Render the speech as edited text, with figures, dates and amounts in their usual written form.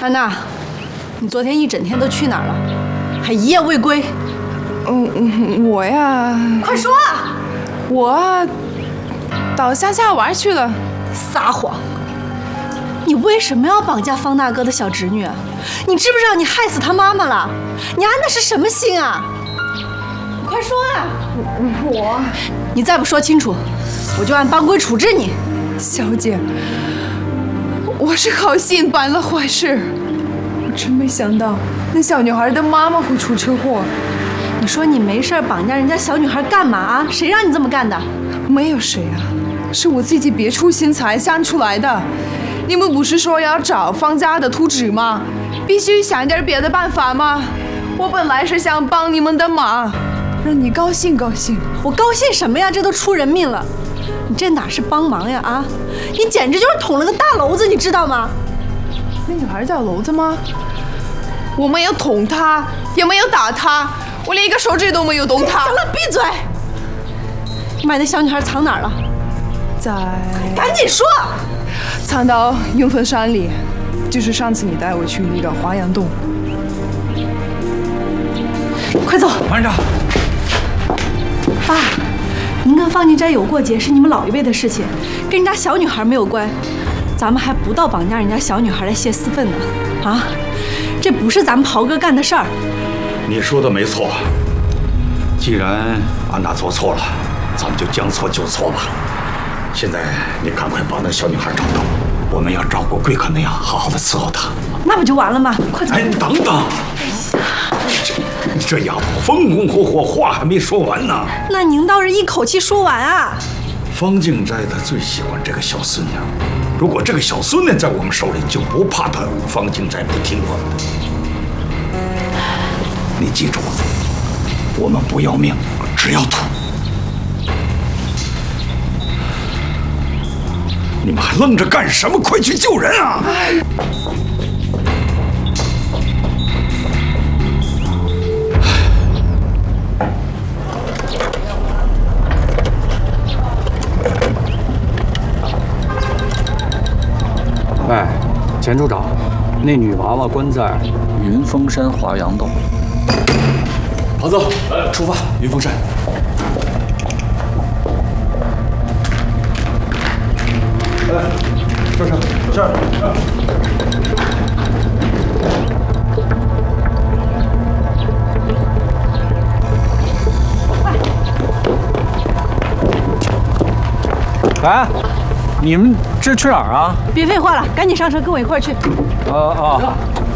安娜，你昨天一整天都去哪儿了？还一夜未归。 我呀， 快说啊！ 我到乡下玩去了。 撒谎！你为什么要绑架方大哥的小侄女啊？你知不知道你害死他妈妈了？你安的是什么心啊？你快说啊！你再不说清楚，我就按帮规处置你。 小姐，我是好心办了坏事，我真没想到那小女孩的妈妈会出车祸。 你说你没事绑架人家小女孩干嘛啊？谁让你这么干的？ 没有谁啊，是我自己别出心裁想出来的。你们不是说要找方家的图纸吗？必须想点别的办法吗？我本来是想帮你们的忙，让你高兴高兴。 我高兴什么呀？这都出人命了，你这哪是帮忙呀？啊，你简直就是捅了个大篓子，你知道吗？ 那女孩叫篓子吗？我没有捅她，也没有打她，我连一个手指都没有动她。 行了，闭嘴！你把那小女孩藏哪儿了？ 在…… 赶紧说！ 藏到云峰山里，就是上次你带我去那个华阳洞。 快走！ 班长， 爸，您跟方进斋有过节是你们老一辈的事情，跟人家小女孩没有关，咱们还不到绑架人家小女孩来泄私愤呢。啊，这不是咱们袍哥干的事儿。 你说的没错，既然安娜做错了，咱们就将错就错吧。现在你赶快把那小女孩找到，我们要照顾贵客那样好好的伺候她。 那不就完了吗？快走！ 哎，等等，这丫头风风火火，话还没说完呢。 那您倒是一口气说完啊！ 方静斋他最喜欢这个小孙女，如果这个小孙女在我们手里，就不怕他方静斋不听我们的。你记住，我们不要命，只要土。你们还愣着干什么？快去救人啊！ 哎，钱处长，那女娃娃关在云峰山华阳洞。 跑走，出发，云峰山。上车。哎，你们这去哪儿啊？ 别废话了，赶紧上车，跟我一块儿去。 啊。